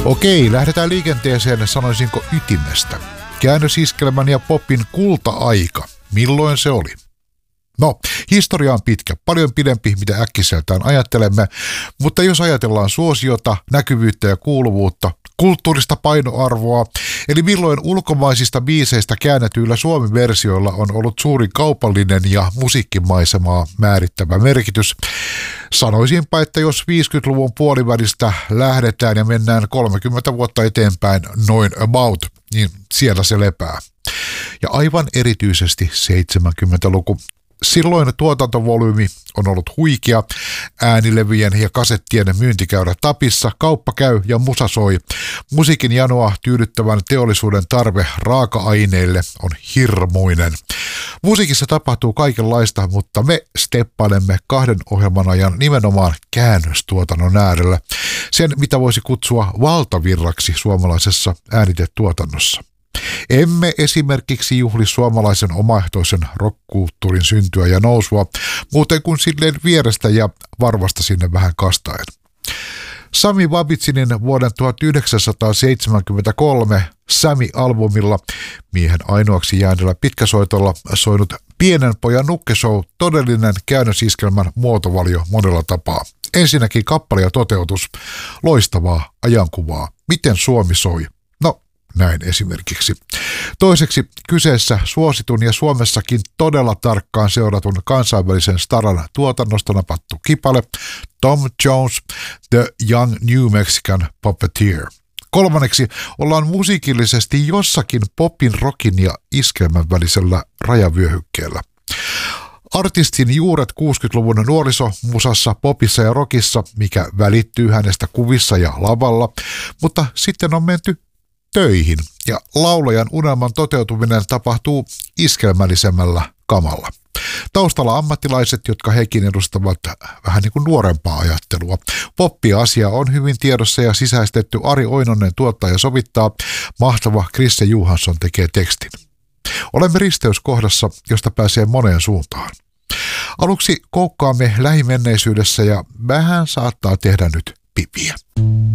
Okei, lähdetään liikenteeseen, sanoisinko ytimestä. Käännösiskelmän ja popin kulta-aika. Milloin se oli? No, historia on pitkä, paljon pidempi, mitä äkkiseltään ajattelemme, mutta jos ajatellaan suosiota, näkyvyyttä ja kuuluvuutta, kulttuurista painoarvoa, eli milloin ulkomaisista biiseistä käännetyillä Suomi-versioilla on ollut suuri kaupallinen ja musiikkimaisemaa määrittävä merkitys. Sanoisinpa, että jos 50-luvun puolivälistä lähdetään ja mennään 30 vuotta eteenpäin noin about, niin siellä se lepää. Ja aivan erityisesti 70-luku. Silloin tuotantovolyymi on ollut huikea, äänilevyjen ja kasettien myyntikäyrä tapissa, kauppa käy ja musa soi. Musiikin janoa tyydyttävän teollisuuden tarve raaka-aineille on hirmuinen. Musiikissa tapahtuu kaikenlaista, mutta me steppailemme 2 ohjelman ajan nimenomaan käännöstuotannon äärellä. Sen, mitä voisi kutsua valtavirraksi suomalaisessa äänitetuotannossa. Emme esimerkiksi juhli suomalaisen omaehtoisen rock-kulttuurin syntyä ja nousua, muuten kuin silleen vierestä ja varvasta sinne vähän kastaen. Sami Babitsinin vuoden 1973 Sami-albumilla miehen ainoaksi jääneellä pitkäsoitolla soinut Pienen pojan nukkeshow, todellinen käännösiskelmän muotovalio monella tapaa. Ensinnäkin kappale ja toteutus, loistavaa ajankuvaa, miten Suomi soi. Näin esimerkiksi. Toiseksi kyseessä suositun ja Suomessakin todella tarkkaan seuratun kansainvälisen staran tuotannosta napattu kipale Tom Jones, The Young New Mexican Puppeteer. Kolmanneksi ollaan musiikillisesti jossakin popin, rockin ja iskelmän välisellä rajavyöhykkeellä. Artistin juuret 60-luvun nuorisomusassa, popissa ja rockissa, mikä välittyy hänestä kuvissa ja lavalla, mutta sitten on menty töihin ja laulajan unelman toteutuminen tapahtuu iskelmällisemmällä kamalla. Taustalla ammattilaiset, jotka hekin edustavat vähän niin kuin nuorempaa ajattelua. Poppi-asia on hyvin tiedossa ja sisäistetty. Ari Oinonen tuottaa ja sovittaa. Mahtava Krisse Johansson tekee tekstin. Olemme risteyskohdassa, josta pääsee moneen suuntaan. Aluksi koukkaamme lähimenneisyydessä ja vähän saattaa tehdä nyt pipiä.